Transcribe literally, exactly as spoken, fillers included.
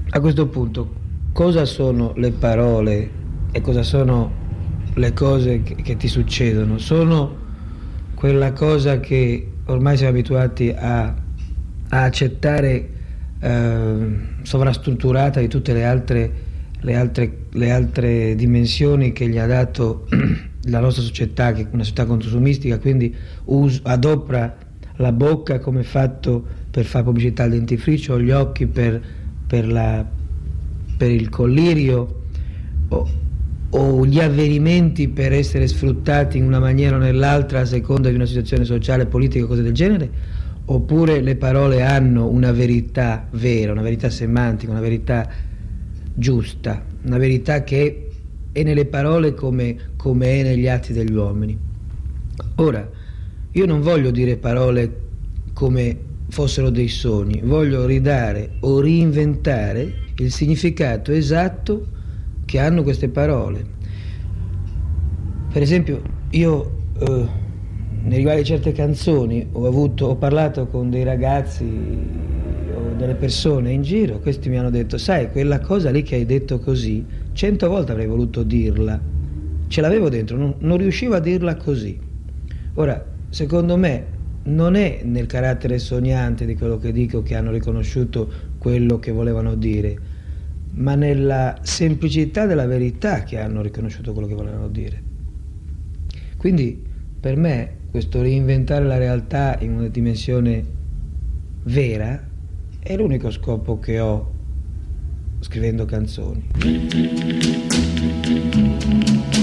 A questo punto, cosa sono le parole e cosa sono le cose che, che ti succedono? Sono quella cosa che ormai siamo abituati a, a accettare eh, sovrastrutturata di tutte le altre, le, altre, le altre dimensioni che gli ha dato la nostra società, che è una società consumistica, quindi us- adopera la bocca come fatto per fare pubblicità al dentifricio, gli occhi per, per, la, per il collirio, o, o gli avvenimenti per essere sfruttati in una maniera o nell'altra a seconda di una situazione sociale, politica o cose del genere, oppure le parole hanno una verità vera, una verità semantica, una verità giusta, una verità che è nelle parole come, come è negli atti degli uomini. Ora, io non voglio dire parole come fossero dei sogni, voglio ridare o reinventare il significato esatto che hanno queste parole. Per esempio, io eh, nei riguardi di certe canzoni ho, avuto, ho parlato con dei ragazzi o delle persone in giro, questi mi hanno detto: sai, quella cosa lì che hai detto così, cento volte avrei voluto dirla, ce l'avevo dentro, non, non riuscivo a dirla così. Ora, secondo me non è nel carattere sognante di quello che dico che hanno riconosciuto quello che volevano dire, ma nella semplicità della verità che hanno riconosciuto quello che volevano dire. Quindi per me questo reinventare la realtà in una dimensione vera è l'unico scopo che ho scrivendo canzoni.